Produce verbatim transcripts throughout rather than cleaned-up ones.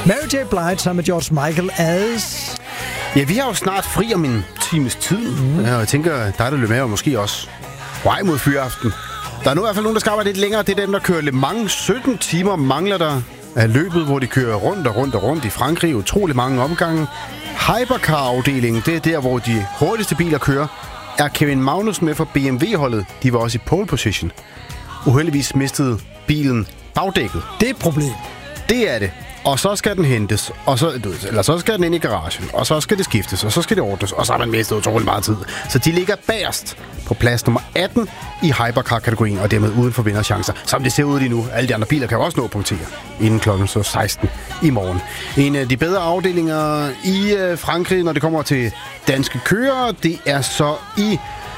Mary J. Blige sammen med George Michael as... Ja, vi har jo snart fri om en times tid. Mm. Jeg tænker, dig der løber med, og måske også vej mod Fyraften. Der er nu i hvert fald nogen, der skal arbejde lidt længere. Det er dem, der kører Le Mans. sytten timer mangler der af løbet, hvor de kører rundt og rundt og rundt i Frankrig. Utrolig mange omgange. Hypercar-afdelingen, det er der, hvor de hurtigste biler kører. Er Kevin Magnussen med for B M W-holdet. De var også i pole position. Uheldigvis mistede bilen bagdækket. Det er et problem. Det er det. Og så skal den hentes, og så, eller så skal den ind i garagen, og så skal det skiftes, og så skal det ordnes, og så har man mistet utrolig meget tid. Så de ligger bagerst på plads nummer atten i Hypercar-kategorien, og dermed uden for vinderchancer. Som det ser ud lige nu. Alle de andre biler kan også nå at punktere inden klokken så seksten i morgen. En af de bedre afdelinger i øh, Frankrig, når det kommer til danske kører, det er så i...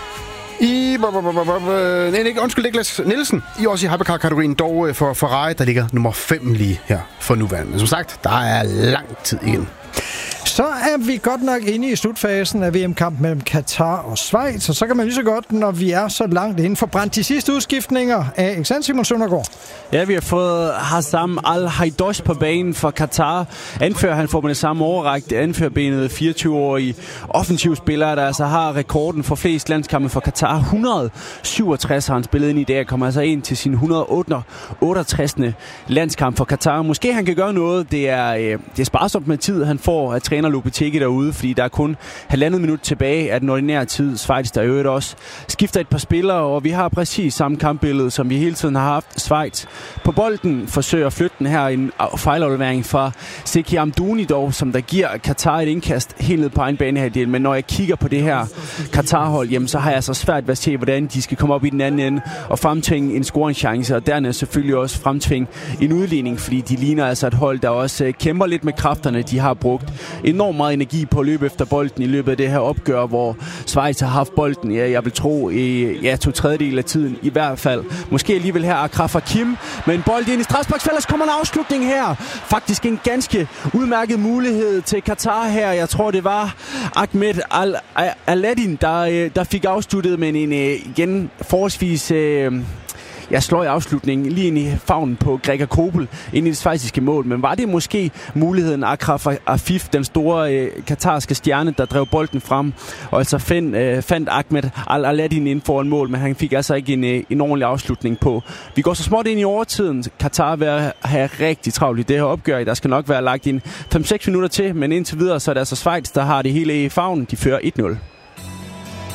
I... Nej, ikke, undskyld, Niklas Nielsen. I også i Hypercar-kategorien, dog for Ferrari, der ligger nummer fem lige her for nuværende. Men som sagt, der er lang tid igen. Så er vi godt nok inde i slutfasen af V M-kampen mellem Katar og Schweiz, og så kan man lige så godt, når vi er så langt inden for brændt de sidste udskiftninger af Alexander Simon Søndergaard. Ja, vi har fået Hassam Al-Haidosh på banen for Katar. Anfører han får med det samme overrækte anførerbenet fireogtyve-årige offensiv spiller, der altså har rekorden for flest landskampe for Katar. et hundrede syvogtres har han spillet ind i dag, kommer altså ind til sin et hundrede otteogtres. landskamp for Katar. Måske han kan gøre noget. Det er, øh, det er sparsomt med tid, han får af træner Lopetegi derude, fordi der er kun halvandet minut tilbage af den ordinære tid. Schweiz der øvrigt også skifter et par spillere, og vi har præcis samme kampbillede, som vi hele tiden har haft. Schweiz på bolden forsøger at flytte den her en fejlaflevering fra Seki Amdouni dog, som der giver Katar et indkast helt ned på egen banehalvdel. Men når jeg kigger på det her Katar-hold, jamen, så har jeg så svært ved at se, hvordan de skal komme op i den anden ende og fremtvinge en scoringschance, og dernæst selvfølgelig også fremtvinge en udligning, fordi de ligner altså et hold, der også kæmper lidt med kræfterne. De har brugt enormt meget energi på at løbe efter bolden i løbet af det her opgør, hvor Schweiz har haft bolden, ja, jeg vil tro, i ja, to tredjedel af tiden i hvert fald. Måske alligevel her Akraf Hakim, men en bold ind i strafsparksfeltet, så kommer en afslutning her. Faktisk en ganske udmærket mulighed til Katar her. Jeg tror, det var Ahmed Al-Aladdin, der, der fik afsluttet, men en igen forholdsvis... Øh, Jeg slår i afslutningen lige ind i favnen på Gregor Kobel ind i det schweiziske mål. Men var det måske muligheden Akraf Afif, den store øh, katarske stjerne, der drev bolden frem, og altså find, øh, fandt Ahmed Al-Aladdin ind foran mål, men han fik altså ikke en, øh, en ordentlig afslutning på. Vi går så småt ind i overtiden. Katar vil have rigtig travlt i det her opgør. Der skal nok være lagt en fem seks minutter til, men indtil videre så er det altså Schweiz, der har det hele i favnen. De fører et nul.